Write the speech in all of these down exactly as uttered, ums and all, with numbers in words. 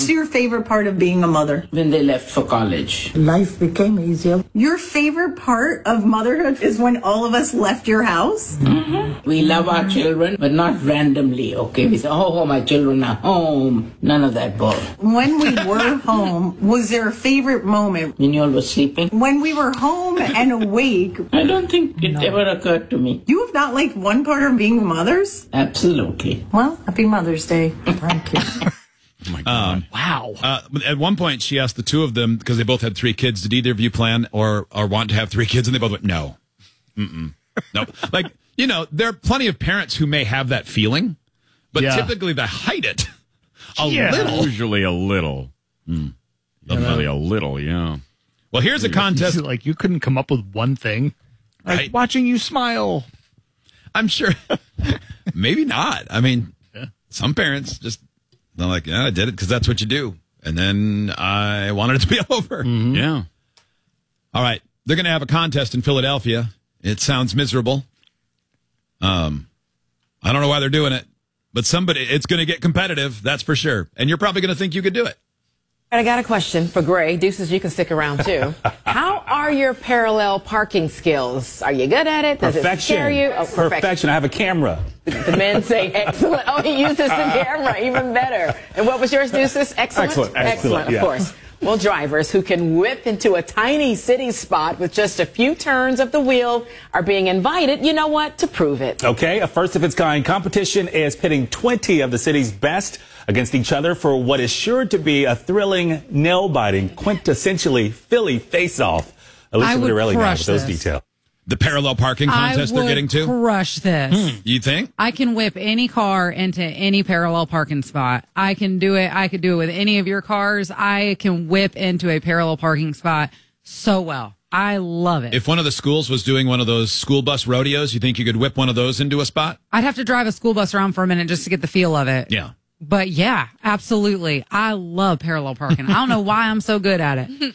What's your favorite part of being a mother? When they left for college. Life became easier. Your favorite part of motherhood is when all of us left your house? Mm-hmm. We love our children, but not randomly, okay? We say, oh, my children are home. None of that bull. When we were home, was there a favorite moment? When you all were sleeping? When we were home and awake. I don't think it no. ever occurred to me. You have not liked one part of being mothers? Absolutely. Well, happy Mother's Day. Thank you. Oh my God. Um, wow. Uh, at one point, she asked the two of them, because they both had three kids, did either of you plan or, or want to have three kids? And they both went, no. Mm-mm. No. Like, you know, there are plenty of parents who may have that feeling, but yeah. typically they hide it a yeah. little. Usually a little. Mm. Usually a little, yeah. Well, here's a contest. Like, you couldn't come up with one thing. Like, right. Watching you smile. I'm sure. Maybe not. I mean, yeah. some parents just... They're like, yeah, I did it because that's what you do. And then I wanted it to be over. Mm-hmm. Yeah. All right. They're going to have a contest in Philadelphia. It sounds miserable. Um, I don't know why they're doing it, but somebody, it's going to get competitive. That's for sure. And you're probably going to think you could do it. I got a question for Gray. Deuces, you can stick around too. How are your parallel parking skills? Are you good at it? Does perfection. it scare you? Oh, perfection. Perfection. I have a camera. The men say excellent. Oh, he uses the camera. Even better. And what was yours, Deuces? Excellent? Excellent. Excellent, Excellent yeah. Of course. Well, drivers who can whip into a tiny city spot with just a few turns of the wheel are being invited, you know what, to prove it. Okay, a first of its kind competition is pitting twenty of the city's best against each other for what is sure to be a thrilling, nail-biting, quintessentially Philly face-off. Alicia Vitarelli now with those details. The parallel parking contest I would they're getting to? Crush this. Hmm. You think? I can whip any car into any parallel parking spot. I can do it. I could do it with any of your cars. I can whip into a parallel parking spot so well. I love it. If one of the schools was doing one of those school bus rodeos, you think you could whip one of those into a spot? I'd have to drive a school bus around for a minute just to get the feel of it. Yeah. But yeah, absolutely. I love parallel parking. I don't know why I'm so good at it.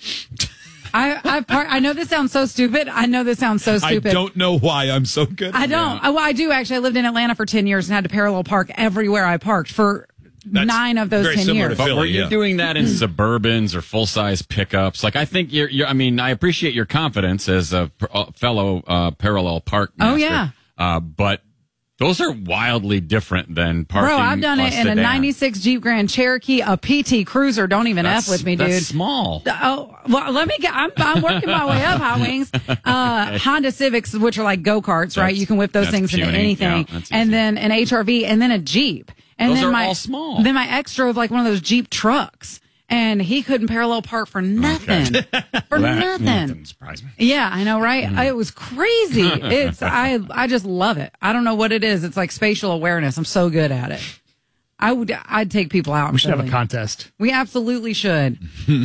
I I, par- I know this sounds so stupid. I know this sounds so stupid. I don't know why I'm so good at I don't. it. Well, I do actually. I lived in Atlanta for ten years and had to parallel park everywhere I parked for That's nine of those very ten similar years. to Philly, but were you yeah. doing that in Suburbans or full-size pickups? Like, I think you're, you're, I mean, I appreciate your confidence as a uh, fellow uh, parallel park master. Oh, yeah. Uh, but those are wildly different than parking. Bro, I've done it in sedan. a ninety-six Jeep Grand Cherokee, a P T Cruiser. Don't even That's, F with me, dude. That's small. Oh, well, let me get, I'm, I'm working my way up, Hot Wings. Uh, okay. Honda Civics, which are like go-karts, right? You can whip those things puny. into anything. Yeah, and then an H R V, and then a Jeep. And those then are my, all small. Then my ex drove like one of those Jeep trucks. And he couldn't parallel park for nothing. Okay. For well, that, nothing. That didn't surprise me. Yeah, I know, right? Mm. It was crazy. It's I I just love it. I don't know what it is. It's like spatial awareness. I'm so good at it. I would I'd take people out. We should Philly. have a contest. We absolutely should.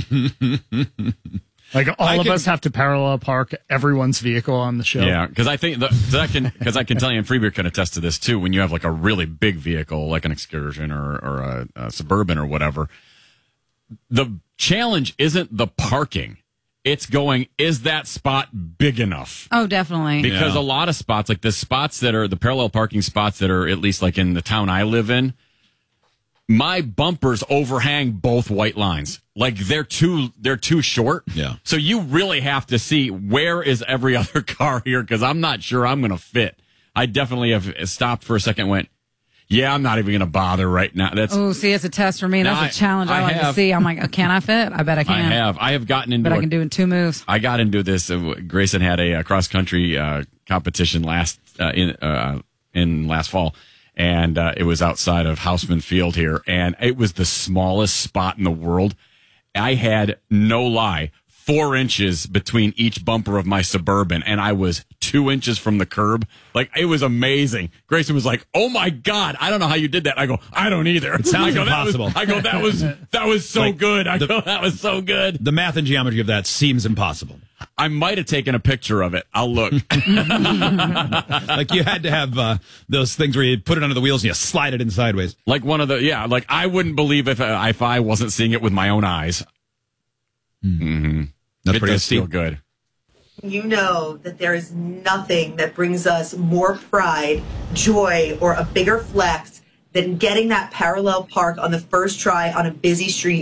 Like all I of can, us have to parallel park everyone's vehicle on the show. Yeah, because I think the, I can because I can tell you, and Freebeer can attest to this too. When you have like a really big vehicle, like an Excursion or or a, a Suburban or whatever, the challenge isn't the parking. It's going, is that spot big enough? Oh, definitely. Because yeah. a lot of spots, like the spots that are the parallel parking spots that are at least like in the town I live in, my bumpers overhang both white lines. Like they're too they're too short. Yeah. So you really have to see where is every other car here, because I'm not sure I'm going to fit. I definitely have stopped for a second and went, yeah, I'm not even going to bother right now. That's oh, see, it's a test for me. That's I, a challenge I, I like have, to see. I'm like, oh, can I fit? I bet I can. I have. I have gotten into But a, I can do it in two moves. I got into this. Uh, Grayson had a, a cross country uh, competition last uh, in uh, in last fall, and uh, it was outside of Houseman Field here, and it was the smallest spot in the world. I had, no lie, four inches between each bumper of my Suburban, and I was two inches from the curb. Like, it was amazing. Grayson was like, "Oh my God, I don't know how you did that." I go, "I don't either." It sounds I go, impossible. That was, I go, "That was that was so like good." I the, go, "That was so good." The math and geometry of that seems impossible. I might have taken a picture of it. I'll look. Like you had to have uh, those things where you put it under the wheels and you slide it in sideways. Like one of the, yeah, like I wouldn't believe if uh, if I wasn't seeing it with my own eyes. Mm-hmm. That's it pretty does feel good. You know that there is nothing that brings us more pride, joy, or a bigger flex than getting that parallel park on the first try on a busy street